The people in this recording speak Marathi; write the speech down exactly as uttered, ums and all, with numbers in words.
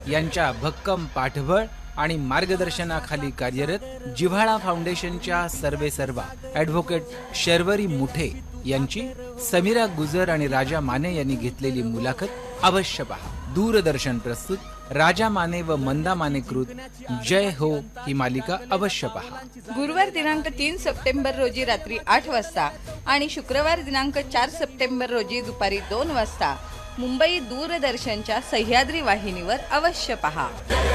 यांच्या भक्कम पाठबळ आणि मार्गदर्शनाखाली कार्यरत जिव्हाळा फाउंडेशनच्या सर्वेसर्वा ॲडव्होकेट शर्वरी मुठे यांची समीरा गुजर आणि राजा माने यांनी घेतलेली मुलाखत अवश्य पहा. दूरदर्शन प्रस्तुत राजा माने व मंदा माने कृत जय हो ही मालिका अवश्य पहा. गुरुवार दिनांक तीन सप्टेंबर रोजी रात्री आठ वाजता आणि शुक्रवार दिनांक चार सप्टेंबर रोजी दुपारी दोन वाजता मुंबई दूरदर्शनच्या सह्याद्री वाहिनीवर अवश्य पहा.